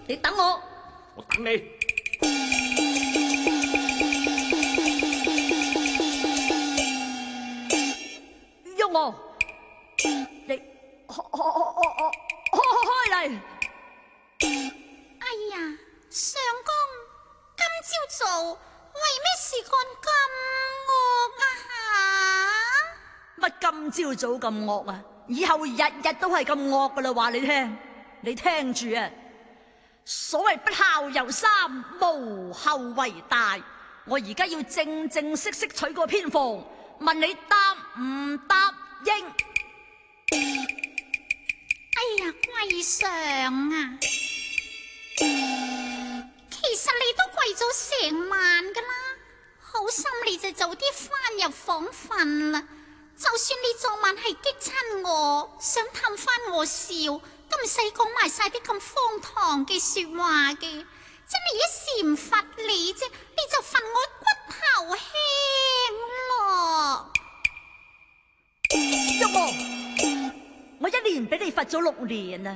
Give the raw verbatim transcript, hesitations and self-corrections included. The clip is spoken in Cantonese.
你等我， 我等你。 喐我，你開開開開開嚟！ 哎呀，相公，今朝早為咩事幹咁惡啊？ 乜今朝早咁惡啊？以後日日都係咁惡噶啦，話你聽，你聽住啊！所謂不孝有三，無後為大。我而家要正正式式取個偏房，問你答唔答應？ 哎呀，貴上啊！其實你都跪咗成晚噶啦，好心你就早啲翻入房瞓啦。就算你昨晚係激親我，想氹翻我笑，都唔使講埋晒啲咁荒唐嘅說話嘅。真係一時唔罰你啫，你就罰我骨頭輕咯。 喐我！我一年俾你罰咗六年啊！